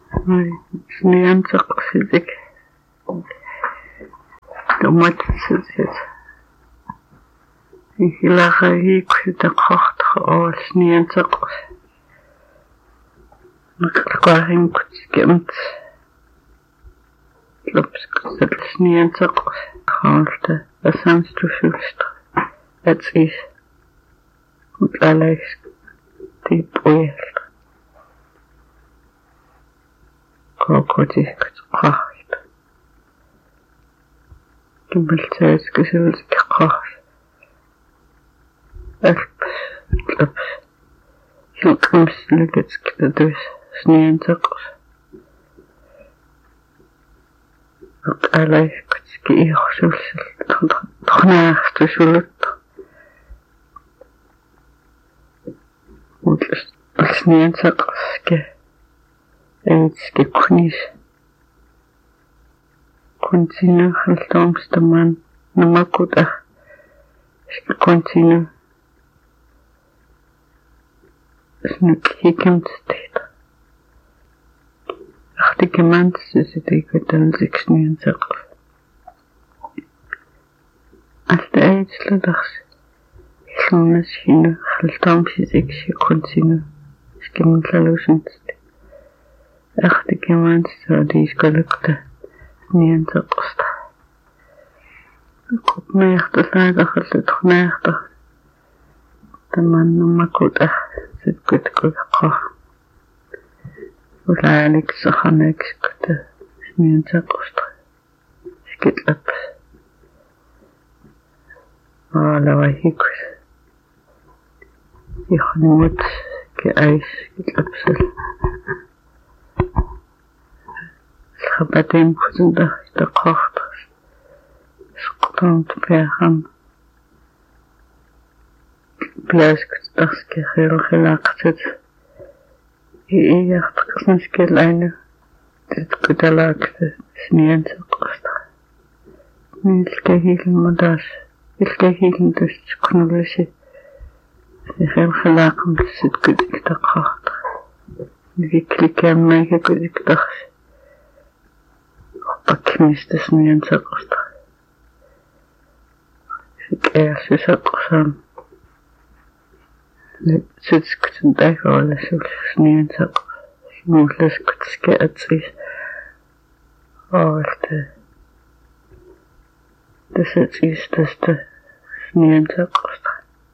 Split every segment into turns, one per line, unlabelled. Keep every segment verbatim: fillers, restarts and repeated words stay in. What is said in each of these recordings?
Ai, snianteqsitik. Tomatsit. Ihilaqagiikku taqartaq oo snianteqs. Naqarqaarinkut kemt. Lopskut snianteqs. Kaalta asamstusulst. Atsis. Utlalays tiipuil. Kokotis qahit. Kimbaltaas kisul qahit. Alps, alps. Hilkums legets kitadus snianteqs. Utlalays kutski ihsulsil. Txnaarstusulut. Utlas snianteqske. Eitske kunis. Continue haltomstaman namakuta. Ska continue. Snuk hikemtstit. Achti kemant sisitikutan siksnianteqs. Alta eitsludars. Illunas hinu haltomsisiksi continue. Skimtlalusinsti. Achti kemant saadiiskalukta. Snianteqsta. Kupmeertasaaqarlut xneerta. Tamannumakuta sitkutkuqa. Ulaalik saxanakskuta snianteqsta. Skitlaps. Aalawahikus. Ixnumut ke ais skitlapsal. Schabatim kutunda taqart. Sqtant pehan. Plaskut taske khilkhilaqtat. Iiartaqsnaskel ainu. Titkutalaakt snianteqsta. Nilkahilmudas. Ilkahilmudus kunulisi. Khilkhilaqam sitkutiktaqart. Viklikammaga kudiktaqs. Pakmistas snianteqsta. Sikääsysaqsam. Sitskutundaqoolasul snianteqs. Muulaskutske atsis. Aalta. Tasatistasta snianteqsta.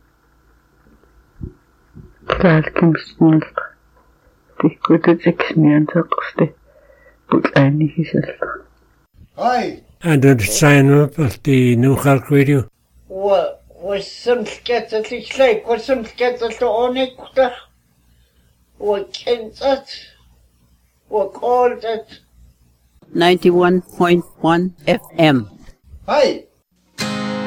Klaalkimsnilta. Tikkututik snianteqsti. Putlaanihisalta.
Hi.
And then sign up at the New Clark Radio.
What was some sketches like? Was some sketches on it? What can that? What called it?
ninety-one point one F M.
Hi.